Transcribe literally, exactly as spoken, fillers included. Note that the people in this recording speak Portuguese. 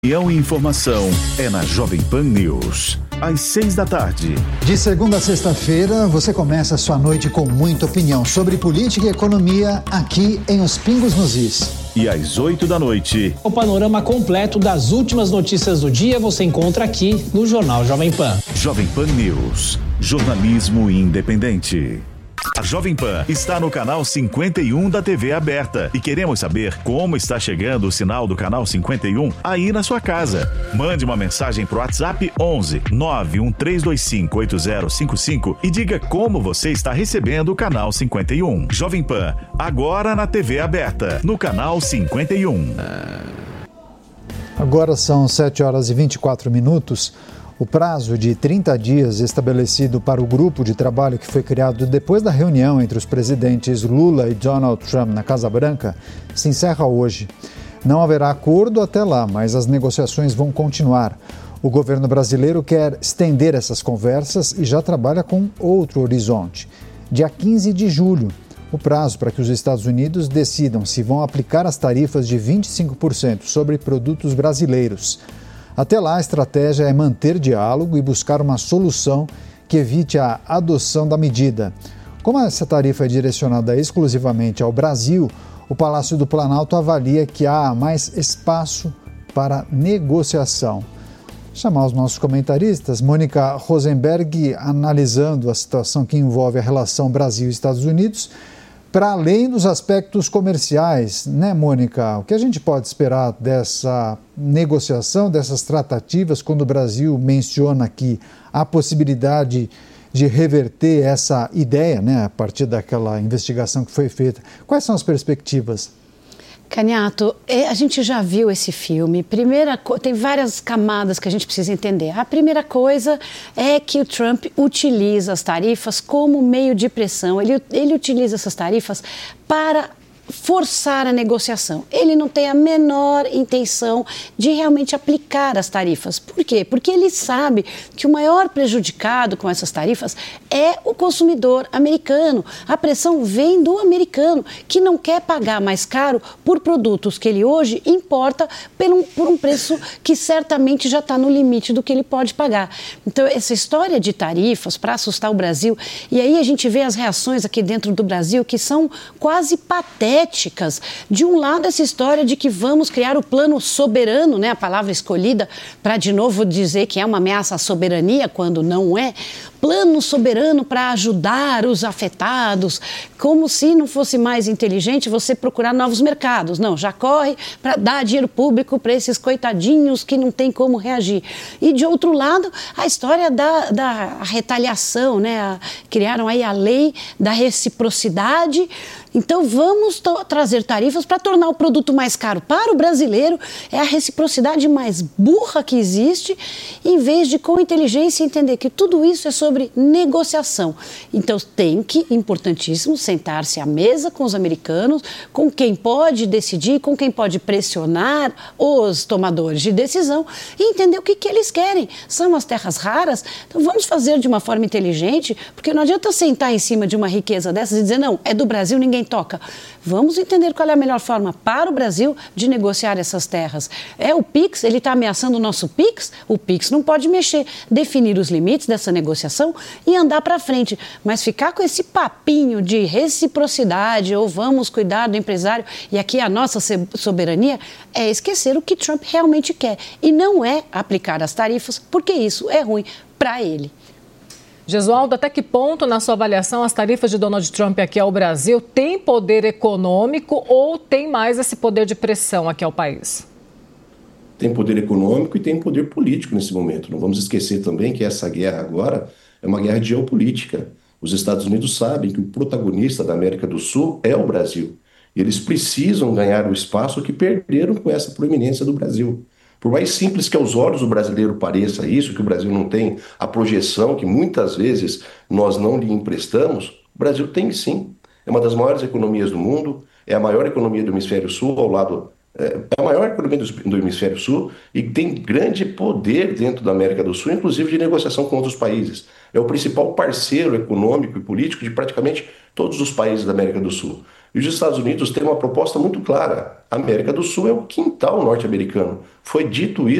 Opinião e informação é na Jovem Pan News, às seis da tarde. De segunda a sexta-feira, você começa a sua noite com muita opinião sobre política e economia aqui em Os Pingos nos Is. E às oito da noite... O panorama completo das últimas notícias do dia você encontra aqui no Jornal Jovem Pan. Jovem Pan News, jornalismo independente. A Jovem Pan está no canal cinquenta e um da T V aberta e queremos saber como está chegando o sinal do canal cinquenta e um aí na sua casa. Mande uma mensagem pro WhatsApp onze nove um três dois cinco oito zero cinco cinco e diga como você está recebendo o canal cinquenta e um. Jovem Pan, agora na T V aberta, no canal cinquenta e um. Agora são sete horas e vinte e quatro minutos. O prazo de trinta dias estabelecido para o grupo de trabalho que foi criado depois da reunião entre os presidentes Lula e Donald Trump na Casa Branca se encerra hoje. Não haverá acordo até lá, mas as negociações vão continuar. O governo brasileiro quer estender essas conversas e já trabalha com outro horizonte. Dia quinze de julho, o prazo para que os Estados Unidos decidam se vão aplicar as tarifas de vinte e cinco por cento sobre produtos brasileiros. Até lá, a estratégia é manter diálogo e buscar uma solução que evite a adoção da medida. Como essa tarifa é direcionada exclusivamente ao Brasil, o Palácio do Planalto avalia que há mais espaço para negociação. Chamar os nossos comentaristas, Mônica Rosenberg analisando a situação que envolve a relação Brasil e Estados Unidos, para além dos aspectos comerciais, né, Mônica? O que a gente pode esperar dessa negociação, dessas tratativas, quando o Brasil menciona aqui a possibilidade de reverter essa ideia, né, a partir daquela investigação que foi feita? Quais são as perspectivas? Caniato, a gente já viu esse filme. Primeira, tem várias camadas que a gente precisa entender. A primeira coisa é que o Trump utiliza as tarifas como meio de pressão. Ele, ele utiliza essas tarifas para forçar a negociação. Ele não tem a menor intenção de realmente aplicar as tarifas. Por quê? Porque ele sabe que o maior prejudicado com essas tarifas é o consumidor americano. A pressão vem do americano, que não quer pagar mais caro por produtos que ele hoje importa por um, por um preço que certamente já está no limite do que ele pode pagar. Então, essa história de tarifas para assustar o Brasil, e aí a gente vê as reações aqui dentro do Brasil que são quase patéticas. De um lado, essa história de que vamos criar o plano soberano, né, a palavra escolhida para de novo dizer que é uma ameaça à soberania, quando não é. Plano soberano para ajudar os afetados, como se não fosse mais inteligente você procurar novos mercados. Não, já corre para dar dinheiro público para esses coitadinhos que não tem como reagir. E, de outro lado, a história da, da retaliação, né? A, criaram aí a lei da reciprocidade. Então, vamos to- trazer tarifas para tornar o produto mais caro para o brasileiro. É a reciprocidade mais burra que existe, em vez de, com inteligência, entender que tudo isso é sobre negociação. Então, tem que, importantíssimo, sentar-se à mesa com os americanos, com quem pode decidir, com quem pode pressionar os tomadores de decisão e entender o que, que eles querem. São as terras raras, então vamos fazer de uma forma inteligente, porque não adianta sentar em cima de uma riqueza dessas e dizer, não, é do Brasil, ninguém toca. Vamos entender qual é a melhor forma para o Brasil de negociar essas terras. É o Pix, ele está ameaçando o nosso Pix? O Pix não pode mexer, definir os limites dessa negociação e andar para frente. Mas ficar com esse papinho de reciprocidade ou vamos cuidar do empresário e aqui a nossa soberania é esquecer o que Trump realmente quer. E não é aplicar as tarifas, porque isso é ruim para ele. Gesualdo, até que ponto, na sua avaliação, as tarifas de Donald Trump aqui ao Brasil têm poder econômico ou tem mais esse poder de pressão aqui ao país? Tem poder econômico e tem poder político nesse momento. Não vamos esquecer também que essa guerra agora é uma guerra de geopolítica. Os Estados Unidos sabem que o protagonista da América do Sul é o Brasil. Eles precisam ganhar o espaço que perderam com essa proeminência do Brasil. Por mais simples que aos olhos do brasileiro pareça isso, que o Brasil não tem a projeção que muitas vezes nós não lhe emprestamos, o Brasil tem sim. É uma das maiores economias do mundo, é a maior economia do Hemisfério Sul, ao lado, é a maior economia do, do Hemisfério Sul e tem grande poder dentro da América do Sul, inclusive de negociação com outros países. É o principal parceiro econômico e político de praticamente todos os países da América do Sul. E os Estados Unidos têm uma proposta muito clara. A América do Sul é o quintal norte-americano. Foi dito isso.